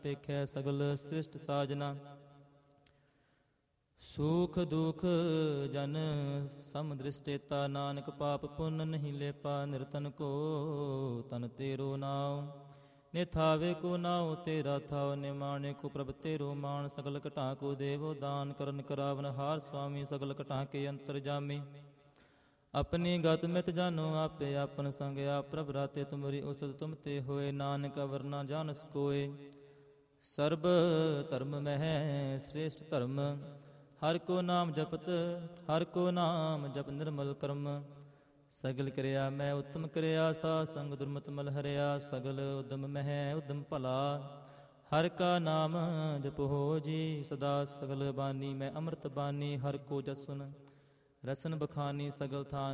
ਪੇਖੈ ਸਗਲ ਸ੍ਰਿਸ਼ਟ ਸਾਜਨਾ। ਸੂਖ ਦੁਖ ਜਨ ਸਮਦ੍ਰਿਸ਼ਟੇਤਾ, ਨਾਨਕ ਪਾਪ ਪੁੰਨ ਨਹੀਂ ਲੇਪਾ। ਨਿਰਤਨ ਕੋ ਤਨ ਤੇਰੋ ਨਾਉ, ਨਿਥਾਵੇ ਕੋ ਨਾਉ ਤੇਰਾ ਥਾਉ। ਨਿਮਾਣੇ ਕੋ ਪ੍ਰਭ ਤੇਰੋ ਮਾਨ, ਸਗਲ ਘਟਾ ਕੋ ਦੇਵੋ ਦਾਨ। ਕਰਨ ਕਰਾਵਨ ਹਾਰ ਸੁਆਮੀ, ਸਗਲ ਘਟਾ ਕੇ ਅੰਤਰ ਜਾਮੀ। ਆਪਣੀ ਗਤ ਮਿਤ ਜਾਨੋ ਆਪੇ, ਆਪਨ ਸੰਗ ਆਪ ਪ੍ਰਭ ਰਾਤੇ। ਤੁਮਰੀ ਉਸਤ ਤੁਮ ਤੇ ਹੋਏ, ਨਾਨਕ ਅਵਰ ਨਾ ਜਾਨਸ ਕੋਏ। ਸਰਬ ਧਰਮ ਮਹਿ ਸ੍ਰੇਸ਼ਟ ਧਰਮ, ਹਰਿ ਕੋ ਨਾਮ ਜਪਤ। ਹਰਿ ਕੋ ਨਾਮ ਜਪ ਨਿਰਮਲ ਕਰਮ। ਸਗਲ ਕਿਰਿਆ ਮੈਂ ਉਤਮ ਕਿਰਿਆ, ਸਾ ਸੰਗ ਦੁਰਮਤ ਮਲ ਹਰਿਆ। ਸਗਲ ਉਦਮ ਮਹਿ ਉਦਮ ਭਲਾ, ਹਰਿ ਕਾ ਨਾਮ ਜਪੋ ਜੀ ਸਦਾ। ਸਗਲ ਬਾਣੀ ਮੈਂ ਅੰਮ੍ਰਿਤ ਬਾਣੀ, ਹਰਿ ਕੋ ਜਸੁਨ ਰਸਨ ਬਖਾਨੀ। ਸਗਲ ਥਾਨ